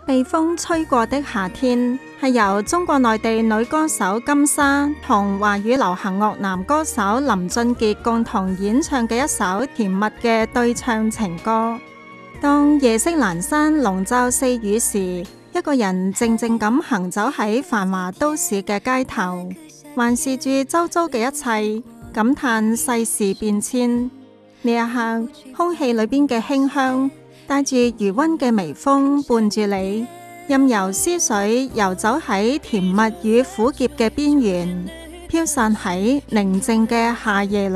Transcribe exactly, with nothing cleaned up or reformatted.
被風吹過的夏天係由中國內地女歌手金莎同華語流行樂男歌手林俊傑共同演唱嘅一首甜蜜嘅對唱情歌。當夜色闌珊、籠罩四雨時，一個人靜靜咁行走喺繁華都市嘅街頭，環視住周遭嘅一切，感嘆世事變遷。呢一刻，空氣裏邊嘅馨香帶住餘溫嘅微風伴住你，任由思緒游走喺甜蜜與苦澀嘅邊緣，飄散喺寧靜嘅夏夜裏。